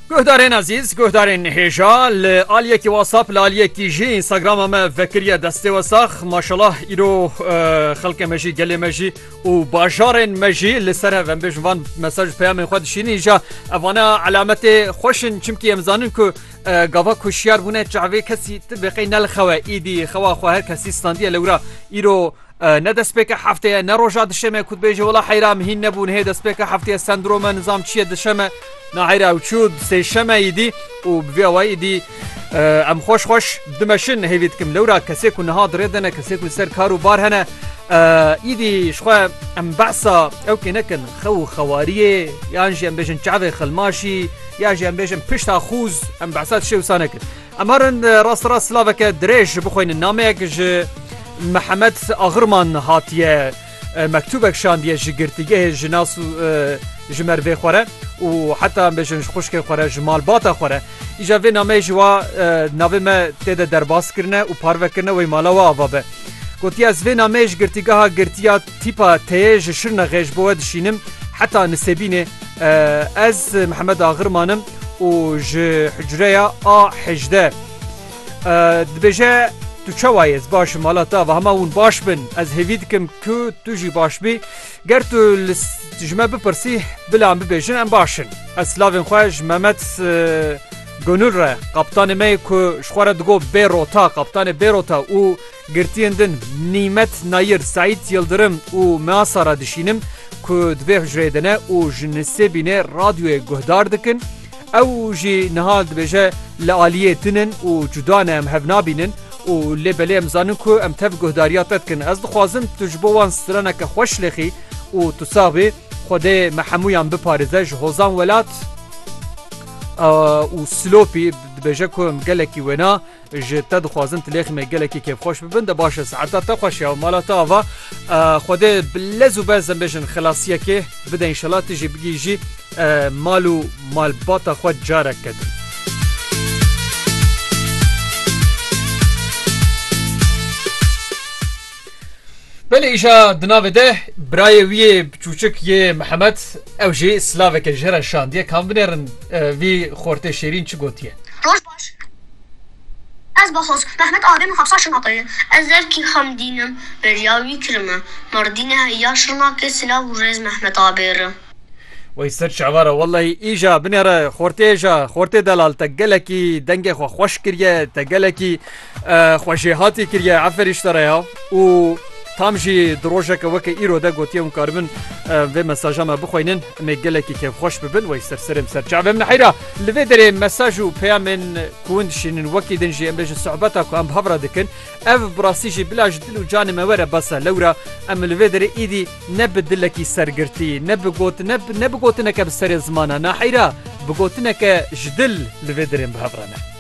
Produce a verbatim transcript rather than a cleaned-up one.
Guhdarên azîz, guhdarên hêja li aliyekî WhatsApp li aliyekî jî Instagrama me vekiriye destê wesax. Maşallah îro xelkê me jî gelê me jî û bajarên me jî li ser hev em bêjin van mesaj peyamên xwe dişînin îja evana alametê xweşin çimkî em zanin ku gava ku şiyar bûne çavê kesî tibêqey nelixewe îdî xewa xwe her kesî standiye li wira îro ne destpêka hefteye ne roja dişeme ku dibêje wela heyra min hîn nebûn hê destpêka hefteye sendroma nizam çiye dişeme ناهيرا وچود سي شما يدي وبفي وايدي ام خوش خوش دمشن هيفيتكم لورا كسيكو نهاد ريدنا كسيكو سر كارو بار هنا ايدي شخوا ام بعصا او كنكن خو خواريه يانجي ام بيجن شعبي خلماشي ياجي ام بيجن بشتا خوز ام بعصات شي وسانك امرن راس راس لافك دريج بخوين الناميك محمد اغرمان هاتيه مكتوبك شانديه جگرتيگه جناسو جمر في خوره وحتى بيجن خوشك خوره جمال باتا خوره اجا في نامه جوا ناوي ما تيدا درباس كرنا و پارو كرنا و مالاوا آوابه قلتي از في نامه جگرتيگه گرتيا تيپا تيج شرنا غيش بوه دشينم حتى نسبينه از محمد آغرمانم و ج حجريا آ حجده دبجه تو چوایز باش مالاتا و همه اون باش بن از هوید کم که تو جی باش بی گر تو جمع بپرسی بلا هم ببیجن ام باشن اسلاوین خواهش محمد گنور را قبطان می که شخواره دگو بیروتا قبطان بیروتا و گرتیندن نیمت نایر سعید یلدرم و میاسا را دشینم که دبی حجره دنه و جنسه بینه رادیوی گهدار دکن او جی نهال دبیجه لعالیه تنن و جدانه هم هفنا بینن و لبلی امزانن که ام تف گهداریات تکن از دخوازم تجبوان سترانه که خوش لخی و تصابی خوده محمویان بپارزه جهوزان ولات و سلوپی بجه که مگلکی ونا جتا دخوازم تلیخی مگلکی که خوش ببنده باشه ساعتا تا خوشی و مالاتا و خوده بلزو بزن بجن خلاصیه که بده انشالله تجی بگی جی مالو مال باتا خود جارک کدن بله ایشا دناوه ده برای وی بچوچک یه محمد او جی سلاوه که جهر شاندیه کام بنیرن وی خورته شیرین چی گوتیه؟ روش باش از بخصوص محمد آدم خبصا شناطیه از در کی خم دینم بریاوی کرمه مردینه هیا شرناکه سلاو و رز محمد آبیره ويسر شعبارة والله إيجا بنيرة خورتي إيجا خورتي دلال تقلكي دنجي خو خوش كريا تقلكي خوشيهاتي كريا عفر اشتريها و تامجي دروجك وكي إيرو دا قوتيا مكاربن في مساجا ما بخوينن ميقلكي كيف خوش ببن ويسر سرم سر شعبه من حيرا لفي دري مساجو بيا من كوندشين وكي دنجي ام بيج صعوبتا كو ام بهبرا دكن اف براسيجي بلا جدل و جاني مورا بسا لورا ام لفي دري ايدي نبدلكي سرقرتي نبقوت نب نبقوتنك بسر زمانا نا حيرا بقوتنك جدل لفي دري بهبرانا